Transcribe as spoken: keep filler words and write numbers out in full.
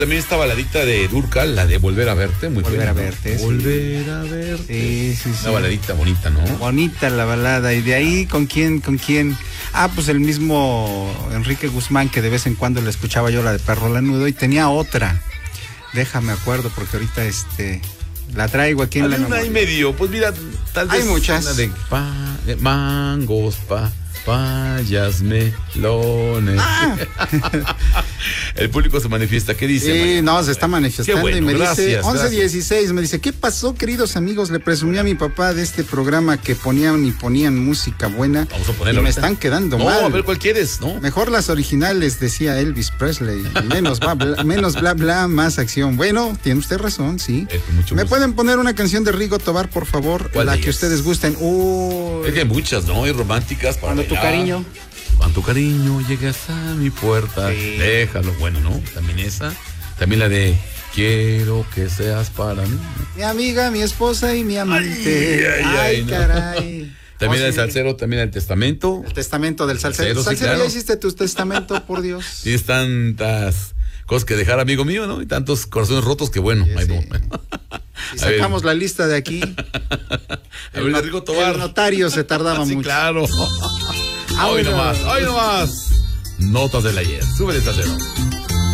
También esta baladita de Dúrcal, la de Volver a Verte, muy Volver buena, a ¿no? Verte. Sí. Volver a Verte. Sí, sí, sí. Una baladita bonita, ¿no? Bonita la balada. ¿Y de ahí con quién, con quién? Ah, pues el mismo Enrique Guzmán, que de vez en cuando le escuchaba yo la de Perro Lanudo, y tenía otra. Déjame acuerdo, porque ahorita este la traigo aquí en la memoria. Una y medio, pues mira, tal vez. Hay muchas. Una de, pa, de mangos, pa. Payas, melones. Ah. El público se manifiesta. ¿Qué dice? Sí, María? no, se está manifestando. Bueno, y me gracias, dice once gracias. dieciséis, me dice, ¿qué pasó, queridos amigos? Le presumí a mi papá de este programa que ponían y ponían música buena. Vamos a ponerlo. Y me están quedando no, mal. A ver, ¿cuál quieres? No. Mejor las originales, decía Elvis Presley. Menos bla, bla, menos bla, bla, más acción. Bueno, tiene usted razón, sí. Eh, mucho ¿Me gusto. pueden poner una canción de Rigo Tobar, por favor? La que ustedes gusten. Uh, es que hay muchas, ¿no? Hay románticas para Cuando tu cariño. Cuando tu cariño llegas a mi puerta, sí. Déjalo, bueno, ¿no? También esa. También la de quiero que seas para mí. Mi amiga, mi esposa y mi amante. Ay, ay, ay ay caray. No. También oh, el sí. salsero, también el testamento. El testamento del salsero. Salsero, Salsero, sí, claro. Ya hiciste tu testamento, por Dios. Tienes tantas cosas que dejar, amigo mío, ¿no? Y tantos corazones rotos que bueno. Sí, ahí sí. Si sacamos la lista de aquí. A ver, el, Rigo Tobar. El notario se tardaba sí, mucho. Claro. Hoy nomás, hoy nomás. Notas del ayer. Súbele, salsero.